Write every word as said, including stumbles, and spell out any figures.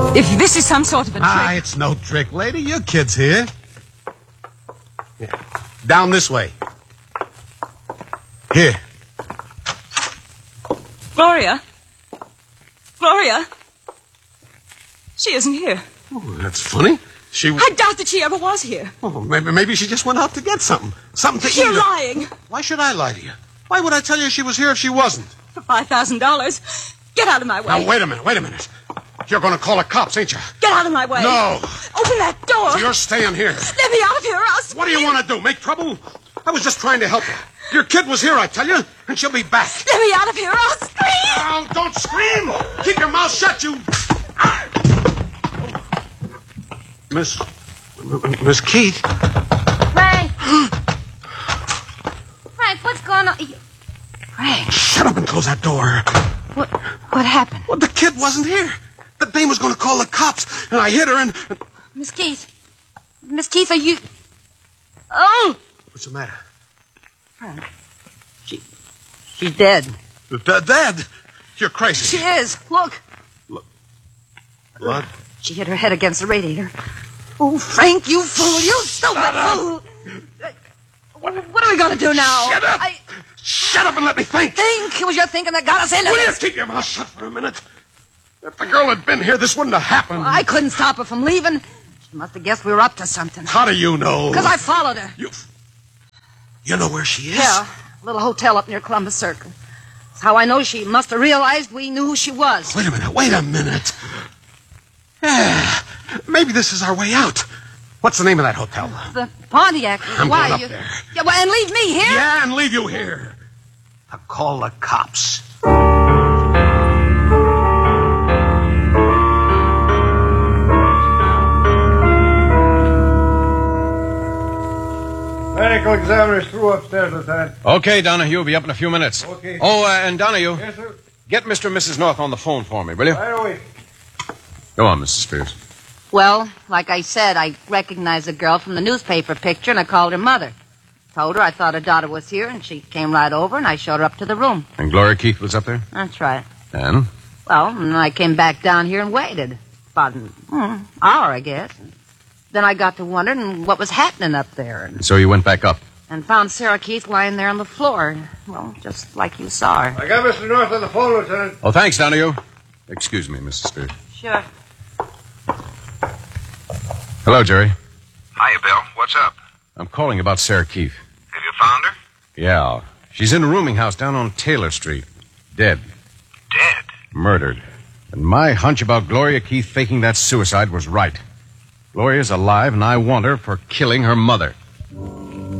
If this is some sort of a trick... Ah, it's no trick, lady. Your kid's here. Yeah. Down this way. Here. Gloria? Gloria? She isn't here. Oh, that's funny. She... I doubt that she ever was here. Oh, maybe, maybe she just went out to get something. Something to You're eat. lying. Why should I lie to you? Why would I tell you she was here if she wasn't? For five thousand dollars. Get out of my way. Now, wait a minute, wait a minute. You're going to call the cops, ain't you? Get out of my way. No. Open that door. You're staying here. Let me out of here or else... What do you want to do, make trouble? I was just trying to help you. Your kid was here, I tell you, and she'll be back. Let me out of here or I'll scream. Oh, don't scream. Keep your mouth shut, you... Miss... Miss Keith. Frank. Frank, what's going on? You... Frank. Shut up and close that door. What, what happened? Well, the kid wasn't here. The dame was going to call the cops, and I hit her and... Miss Keith. Miss Keith, are you... Oh! What's the matter? Frank. She... She's dead. D- Dad, you're crazy. She is. Look. Look. Blood? She hit her head against the radiator. Oh, Frank, you fool. You stupid fool. What are we going to do now? Shut up. I... Shut up and let me think. Think? It was your thinking that got us into Will you this. keep your mouth shut for a minute? If the girl had been here, this wouldn't have happened. I couldn't stop her from leaving. She must have guessed we were up to something. How do you know? Because I followed her. You... You know where she is? Yeah, a little hotel up near Columbus Circle. That's how I know she must have realized we knew who she was. Wait a minute, wait a minute. Yeah, maybe this is our way out. What's the name of that hotel? The Pontiac. I'm Why? going up you... there. Yeah, well, and leave me here? Yeah, and leave you here. To call the cops. Medical examiner's through upstairs, Lieutenant. Okay, Donahue, will be up in a few minutes. Okay. Oh, uh, and Donahue. Yes, sir. Get Mister and Missus North on the phone for me, will you? Right away. Go on, Missus Spears. Well, like I said, I recognized the girl from the newspaper picture, and I called her mother. Told her I thought her daughter was here, and she came right over, and I showed her up to the room. And Gloria Keith was up there? That's right. And? Well, and I came back down here and waited. About an mm, hour, I guess. Then I got to wondering what was happening up there. And, So you went back up? and found Sarah Keith lying there on the floor. Well, just like you saw her. I got Mister North on the phone, Lieutenant. Oh, thanks, Donahue. Excuse me, Missus Spears. Sure. Hello, Jerry. Hiya, Bill. What's up? I'm calling about Sarah Keith. Have you found her? Yeah. She's in a rooming house down on Taylor Street. Dead. Dead. Murdered. And my hunch about Gloria Keith faking that suicide was right. Gloria's alive, and I want her for killing her mother.